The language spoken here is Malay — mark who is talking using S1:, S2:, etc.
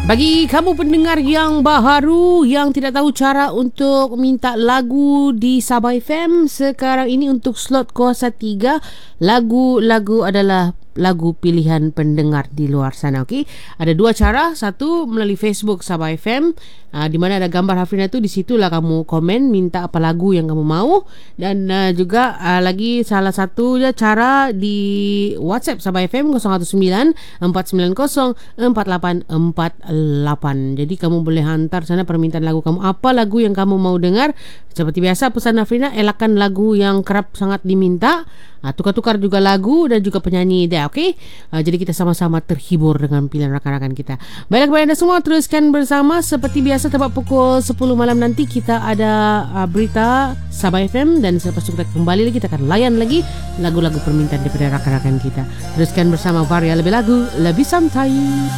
S1: Bagi kamu pendengar yang baharu yang tidak tahu cara untuk minta lagu di Sabah FM, sekarang ini untuk slot kuasa 3, lagu-lagu adalah lagu pilihan pendengar di luar sana. Okey, ada dua cara. Satu melalui Facebook Sabah FM, di mana ada gambar Hafrina tu. Di situlah kamu komen minta apa lagu yang kamu mau. Dan juga lagi salah satu cara di WhatsApp Sabah FM 019 490 4848. Jadi kamu boleh hantar sana permintaan lagu kamu, apa lagu yang kamu mau dengar. Seperti biasa pesan Hafrina, elakkan lagu yang kerap sangat diminta. Tukar-tukar juga lagu dan juga penyanyi dia, okey? Jadi kita sama-sama terhibur dengan pilihan rakan-rakan kita. Baiklah kepada anda semua, teruskan bersama. Seperti biasa tepat pukul 10 malam nanti kita ada berita Sabah FM. Dan selepas itu kita kembali lagi, kita akan layan lagi lagu-lagu permintaan daripada rakan-rakan kita. Teruskan bersama Varia, lebih lagu, lebih santai.